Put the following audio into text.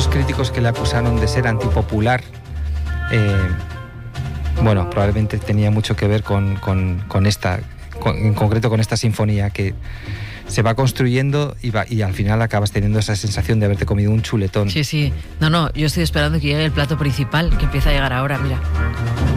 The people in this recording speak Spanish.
esos críticos que le acusaron de ser antipopular, bueno, probablemente tenía mucho que ver con esta, en concreto con esta sinfonía que se va construyendo y al final acabas teniendo esa sensación de haberte comido un chuletón. Sí. No, yo estoy esperando que llegue el plato principal, que empieza a llegar ahora, mira.